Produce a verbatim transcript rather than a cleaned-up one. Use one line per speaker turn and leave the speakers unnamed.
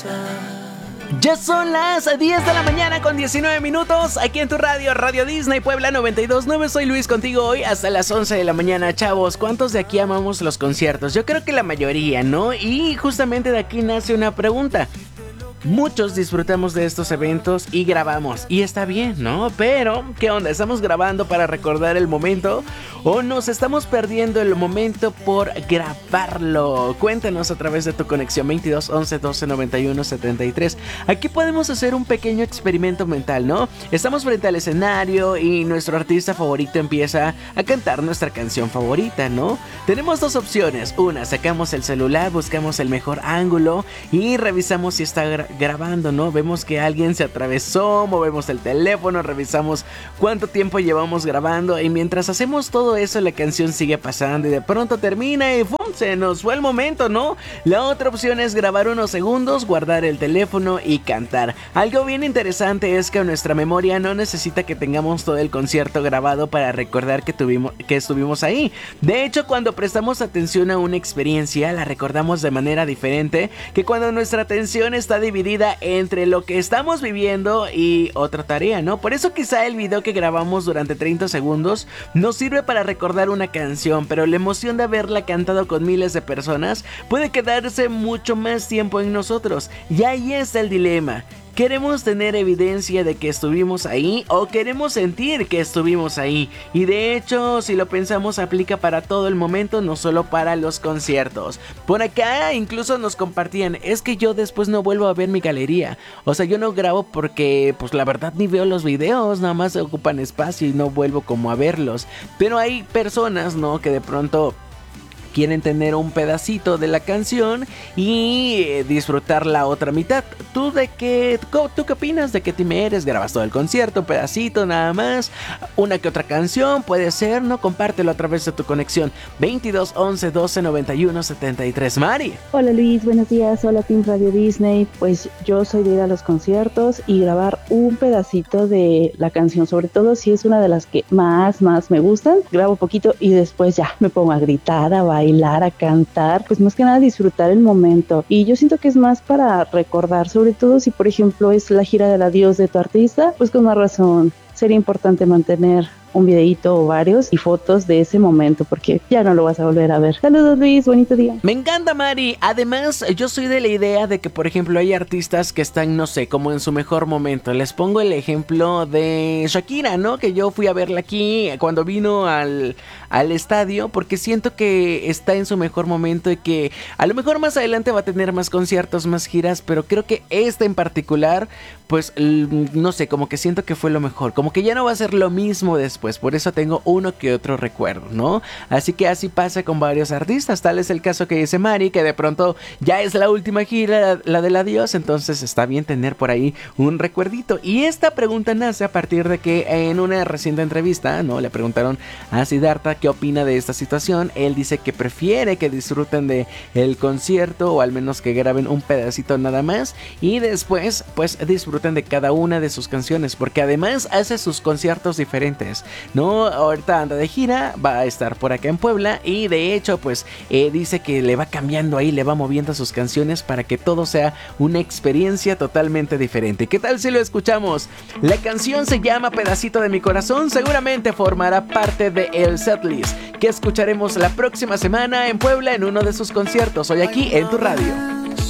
Ya son las diez de la mañana con diecinueve minutos, aquí en tu radio, Radio Disney Puebla noventa y dos punto nueve. Soy Luis contigo hoy hasta las once de la mañana. Chavos, ¿cuántos de aquí amamos los conciertos? Yo creo que la mayoría, ¿no? Y justamente de aquí nace una pregunta. Muchos disfrutamos de estos eventos y grabamos, y está bien, ¿no? Pero, ¿qué onda? ¿Estamos grabando para recordar el momento o nos estamos perdiendo el momento por grabarlo? Cuéntanos a través de tu conexión veintidós once doce noventa y uno setenta y tres. Aquí podemos hacer un pequeño experimento mental, ¿no? Estamos frente al escenario y nuestro artista favorito empieza a cantar nuestra canción favorita, ¿no? Tenemos dos opciones. Una, sacamos el celular, buscamos el mejor ángulo y revisamos si está gra- grabando, ¿no? Vemos que alguien se atravesó, movemos el teléfono, revisamos cuánto tiempo llevamos grabando, y mientras hacemos todo eso la canción sigue pasando y de pronto termina y ¡fum! Se nos fue el momento, ¿no? La otra opción es grabar unos segundos, guardar el teléfono y cantar. Algo bien interesante es que nuestra memoria no necesita que tengamos todo el concierto grabado para recordar que tuvimos, que estuvimos ahí. De hecho, cuando prestamos atención a una experiencia, la recordamos de manera diferente que cuando nuestra atención está dividida entre lo que estamos viviendo y otra tarea, ¿no? Por eso quizá el video que grabamos durante treinta segundos nos sirve para recordar una canción, pero la emoción de haberla cantado con miles de personas puede quedarse mucho más tiempo en nosotros. Y ahí está el dilema. ¿Queremos tener evidencia de que estuvimos ahí o queremos sentir que estuvimos ahí? Y de hecho, si lo pensamos, aplica para todo el momento, no solo para los conciertos. Por acá incluso nos compartían, es que yo después no vuelvo a ver mi galería. O sea, yo no grabo porque, pues la verdad ni veo los videos, nada más ocupan espacio y no vuelvo como a verlos. Pero hay personas, ¿no? Que de pronto quieren tener un pedacito de la canción y eh, disfrutar la otra mitad. ¿Tú de qué, tú qué opinas? ¿De qué team eres? ¿Grabas todo el concierto, un pedacito nada más? Una que otra canción puede ser, ¿no? Compártelo a través de tu conexión veintidós once doce noventa y uno setenta y tres. Mari.
Hola Luis, buenos días. Hola Team Radio Disney. Pues yo soy de ir a los conciertos y grabar un pedacito de la canción, sobre todo si es una de las que más, más me gustan. Grabo poquito y después ya me pongo a gritar, a bailar. bailar, a cantar, pues más que nada disfrutar el momento. Y yo siento que es más para recordar, sobre todo si por ejemplo es la gira del adiós de tu artista, pues con más razón sería importante mantener un videíto o varios y fotos de ese momento, porque ya no lo vas a volver a ver. Saludos Luis, bonito día.
Me encanta, Mari. Además, yo soy de la idea de que, por ejemplo, hay artistas que están, no sé, como en su mejor momento. Les pongo el ejemplo de Shakira, ¿no? Que yo fui a verla aquí cuando vino al, al estadio, porque siento que está en su mejor momento y que a lo mejor más adelante va a tener más conciertos, más giras, pero creo que esta en particular, pues, no sé, como que siento que fue lo mejor, como que ya no va a ser lo mismo después. Por eso tengo uno que otro recuerdo, ¿no? Así que así pasa con varios artistas. Tal es el caso que dice Mari, que de pronto ya es la última gira, la del adiós, entonces está bien tener por ahí un recuerdito. Y esta pregunta nace a partir de que en una reciente entrevista, ¿no? Le preguntaron a Siddhartha qué opina de esta situación. Él dice que prefiere que disfruten de el concierto, o al menos que graben un pedacito nada más, y después pues disfruten de cada una de sus canciones, porque además hace sus conciertos diferentes, ¿no? Ahorita anda de gira, va a estar por acá en Puebla y de hecho pues eh, dice que le va cambiando ahí, le va moviendo sus canciones para que todo sea una experiencia totalmente diferente. ¿Qué tal si lo escuchamos? La canción se llama Pedacito de mi corazón, seguramente formará parte de el setlist que escucharemos la próxima semana en Puebla en uno de sus conciertos, hoy aquí en tu radio.